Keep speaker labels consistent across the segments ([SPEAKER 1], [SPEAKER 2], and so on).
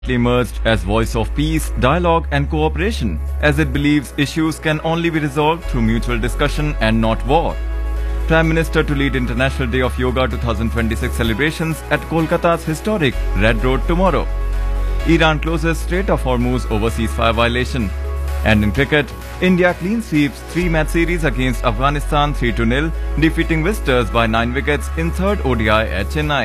[SPEAKER 1] emerged as voice of peace, dialogue and cooperation, as it believes issues can only be resolved through mutual discussion and not war. Prime Minister to lead International Day of Yoga 2026 celebrations at Kolkata's historic Red Road tomorrow. Iran closes Strait of Hormuz over ceasefire violation. And in cricket, India clean sweeps 3-match series against Afghanistan 3-0, defeating visitors by 9 wickets in third ODI at Chennai.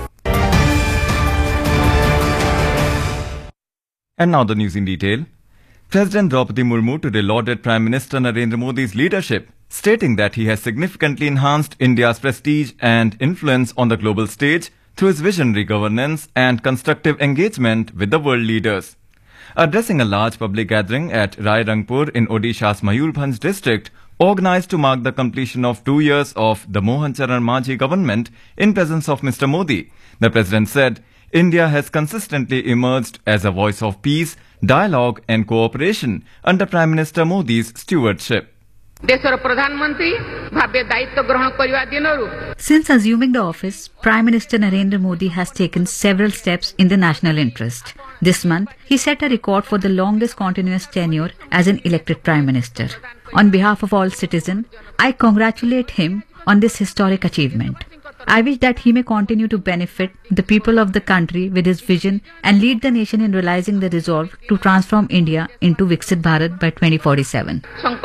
[SPEAKER 1] And now the news in detail. President Draupadi Murmu today lauded Prime Minister Narendra Modi's leadership, stating that he has significantly enhanced India's prestige and influence on the global stage through his visionary governance and constructive engagement with the world leaders. Addressing a large public gathering at Rai Rangpur in Odisha's Mayurbhanj district, organized to mark the completion of 2 years of the Mohan Charan Majhi government in presence of Mr. Modi, the president said, India has consistently emerged as a voice of peace, dialogue and cooperation under Prime Minister Modi's stewardship.
[SPEAKER 2] Since assuming the office, Prime Minister Narendra Modi has taken several steps in the national interest. This month, he set a record for the longest continuous tenure as an elected Prime Minister. On behalf of all citizens, I congratulate him on this historic achievement. I wish that he may continue to benefit the people of the country with his vision and lead the nation in realizing the resolve to transform India into Viksit Bharat by 2047.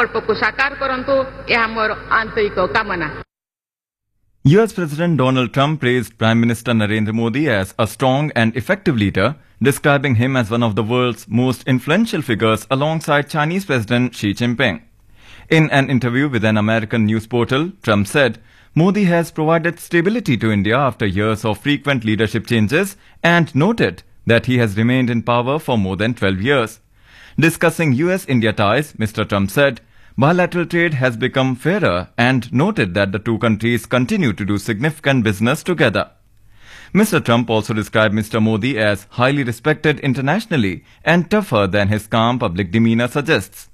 [SPEAKER 1] US President Donald Trump praised Prime Minister Narendra Modi as a strong and effective leader, describing him as one of the world's most influential figures alongside Chinese President Xi Jinping. In an interview with an American news portal, Trump said, Modi has provided stability to India after years of frequent leadership changes and noted that he has remained in power for more than 12 years. Discussing US-India ties, Mr. Trump said, bilateral trade has become fairer and noted that the two countries continue to do significant business together. Mr. Trump also described Mr. Modi as highly respected internationally and tougher than his calm public demeanor suggests.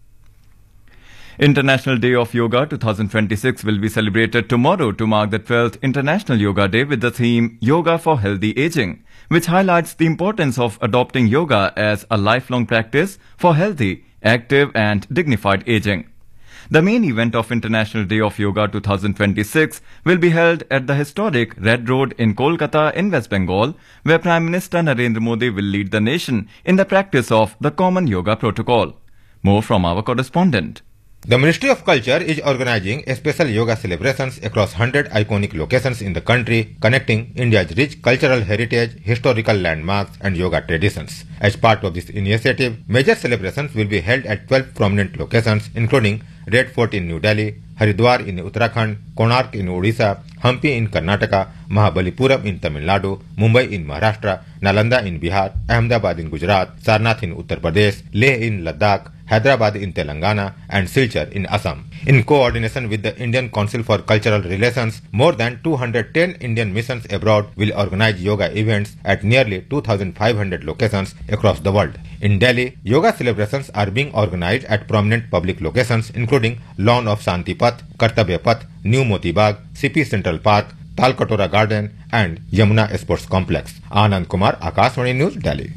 [SPEAKER 1] International Day of Yoga 2026 will be celebrated tomorrow to mark the 12th International Yoga Day with the theme Yoga for Healthy Aging, which highlights the importance of adopting yoga as a lifelong practice for healthy, active and dignified aging. The main event of International Day of Yoga 2026 will be held at the historic Red Road in Kolkata in West Bengal, where Prime Minister Narendra Modi will lead the nation in the practice of the Common Yoga Protocol. More from our correspondent.
[SPEAKER 3] The Ministry of Culture is organizing special yoga celebrations across 100 iconic locations in the country, connecting India's rich cultural heritage, historical landmarks and yoga traditions. As part of this initiative, major celebrations will be held at 12 prominent locations, including Red Fort in New Delhi, Haridwar in Uttarakhand, Konark in Odisha, Hampi in Karnataka, Mahabalipuram in Tamil Nadu, Mumbai in Maharashtra, Nalanda in Bihar, Ahmedabad in Gujarat, Sarnath in Uttar Pradesh, Leh in Ladakh, Hyderabad in Telangana and Silchar in Assam. In coordination with the Indian Council for Cultural Relations, more than 210 Indian missions abroad will organize yoga events at nearly 2,500 locations across the world. In Delhi, yoga celebrations are being organized at prominent public locations including Lawn of Shanti Path, Kartavya Path, New Moti Bagh, CP Central Park, Talkatora Garden and Yamuna Sports Complex. Anand Kumar, Akashvani News, Delhi.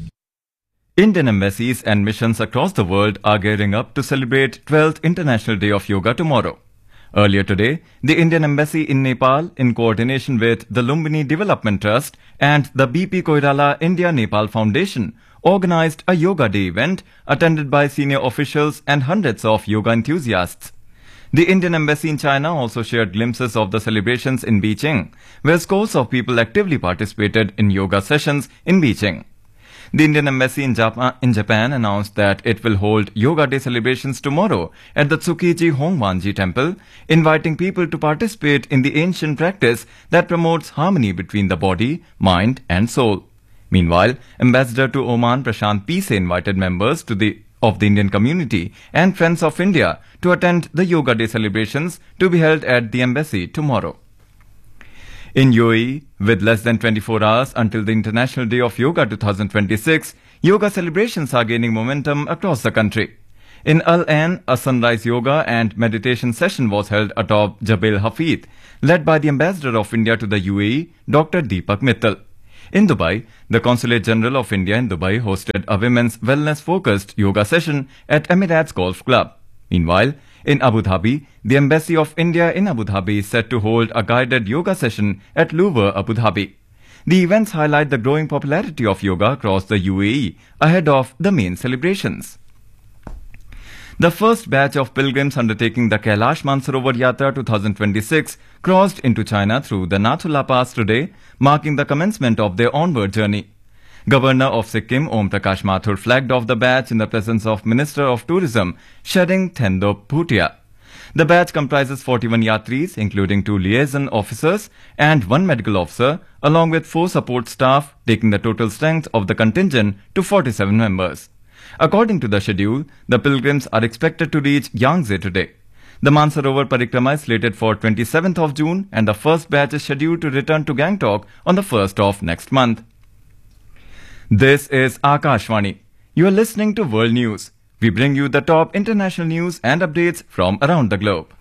[SPEAKER 1] Indian embassies and missions across the world are gearing up to celebrate 12th International Day of Yoga tomorrow. Earlier today, the Indian Embassy in Nepal, in coordination with the Lumbini Development Trust and the BP Koirala India-Nepal Foundation, organized a Yoga Day event attended by senior officials and hundreds of yoga enthusiasts. The Indian Embassy in China also shared glimpses of the celebrations in Beijing, where scores of people actively participated in yoga sessions in Beijing. The Indian Embassy in Japan announced that it will hold Yoga Day celebrations tomorrow at the Tsukiji Hongwanji Temple, inviting people to participate in the ancient practice that promotes harmony between the body, mind and soul. Meanwhile, Ambassador to Oman Prashant Pise invited members of the Indian community and Friends of India to attend the Yoga Day celebrations to be held at the embassy tomorrow. In UAE, with less than 24 hours until the International Day of Yoga 2026, yoga celebrations are gaining momentum across the country. In Al Ain, a sunrise yoga and meditation session was held atop Jabal Hafid, led by the Ambassador of India to the UAE, Dr. Deepak Mittal. In Dubai, the Consulate General of India in Dubai hosted a women's wellness-focused yoga session at Emirates Golf Club. Meanwhile, in Abu Dhabi, the Embassy of India in Abu Dhabi is set to hold a guided yoga session at Louvre, Abu Dhabi. The events highlight the growing popularity of yoga across the UAE ahead of the main celebrations. The first batch of pilgrims undertaking the Kailash Mansarovar Yatra 2026 crossed into China through the Nathula Pass today, marking the commencement of their onward journey. Governor of Sikkim Om Prakash Mathur flagged off the batch in the presence of Minister of Tourism Shering Thendop Bhutia. The batch comprises 41 yatris, including 2 liaison officers and 1 medical officer, along with 4 support staff, taking the total strength of the contingent to 47 members. According to the schedule, the pilgrims are expected to reach Yangtze today. The Mansarovar Parikrama is slated for 27th of June and the first batch is scheduled to return to Gangtok on the 1st of next month. This is Akashvani. You are listening to World News. We bring you the top international news and updates from around the globe.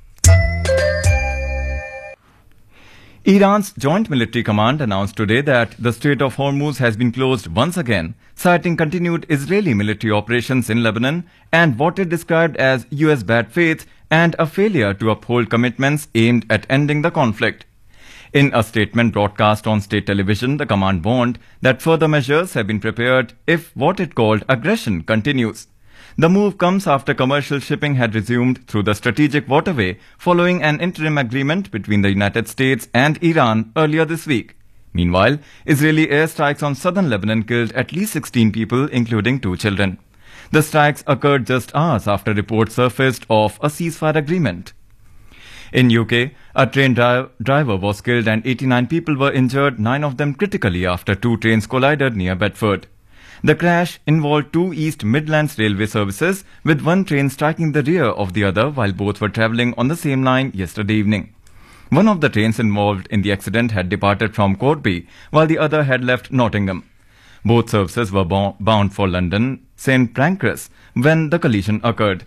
[SPEAKER 1] Iran's Joint Military Command announced today that the Strait of Hormuz has been closed once again, citing continued Israeli military operations in Lebanon and what it described as US bad faith and a failure to uphold commitments aimed at ending the conflict. In a statement broadcast on state television, the command warned that further measures have been prepared if what it called aggression continues. The move comes after commercial shipping had resumed through the strategic waterway following an interim agreement between the United States and Iran earlier this week. Meanwhile, Israeli airstrikes on southern Lebanon killed at least 16 people, including 2 children. The strikes occurred just hours after reports surfaced of a ceasefire agreement. In UK, a train driver was killed and 89 people were injured, 9 of them critically after 2 trains collided near Bedford. The crash involved 2 East Midlands railway services, with 1 train striking the rear of the other while both were travelling on the same line yesterday evening. One of the trains involved in the accident had departed from Corby, while the other had left Nottingham. Both services were bound for London St Pancras when the collision occurred.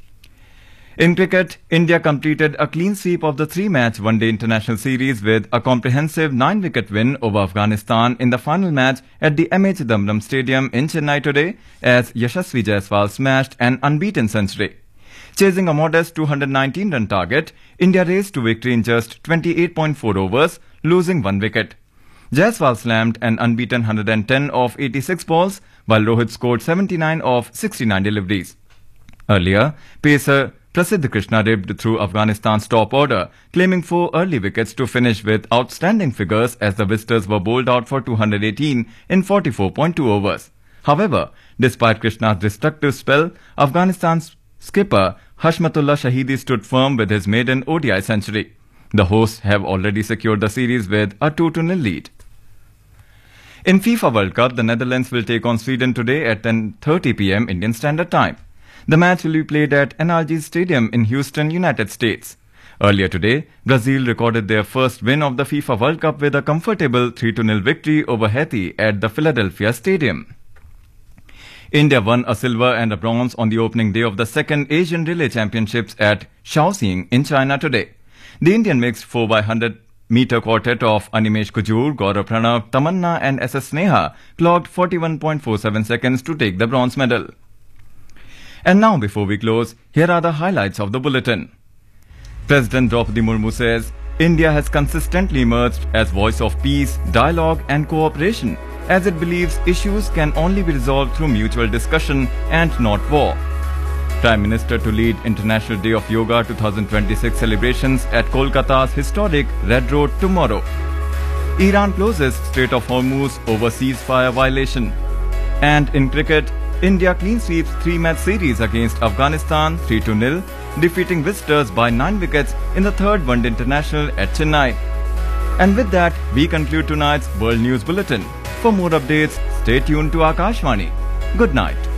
[SPEAKER 1] In cricket, India completed a clean sweep of the 3-match one-day international series with a comprehensive 9-wicket win over Afghanistan in the final match at the MH Damram Stadium in Chennai today as Yashasvi Jaiswal smashed an unbeaten century. Chasing a modest 219-run target, India raced to victory in just 28.4 overs, losing 1 wicket. Jaiswal slammed an unbeaten 110 of 86 balls, while Rohit scored 79 of 69 deliveries. Earlier, pacer Prasidh Krishna ribbed through Afghanistan's top order, claiming 4 early wickets to finish with outstanding figures as the visitors were bowled out for 218 in 44.2 overs. However, despite Krishna's destructive spell, Afghanistan's skipper Hashmatullah Shahidi stood firm with his maiden ODI century. The hosts have already secured the series with a 2-0 lead. In FIFA World Cup, the Netherlands will take on Sweden today at 10:30 p.m. Indian Standard Time. The match will be played at NRG Stadium in Houston, United States. Earlier today, Brazil recorded their first win of the FIFA World Cup with a comfortable 3-0 victory over Haiti at the Philadelphia Stadium. India won a silver and a bronze on the opening day of the second Asian Relay Championships at Shaoxing in China today. The Indian mixed 4x100-meter quartet of Animesh Kujur, Gaurav Pranav, Tamanna and SS Sneha clocked 41.47 seconds to take the bronze medal. And now, before we close, here are the highlights of the bulletin. President Draupadi Murmu says, India has consistently emerged as voice of peace, dialogue and cooperation, as it believes issues can only be resolved through mutual discussion and not war. Prime Minister to lead International Day of Yoga 2026 celebrations at Kolkata's historic Red Road tomorrow. Iran closes Strait of Hormuz over ceasefire violation. And in cricket, India clean sweeps 3-match series against Afghanistan 3-0, defeating visitors by 9 wickets in the third One-Day International at Chennai. And with that, we conclude tonight's World News Bulletin. For more updates, stay tuned to Akashvani. Good night.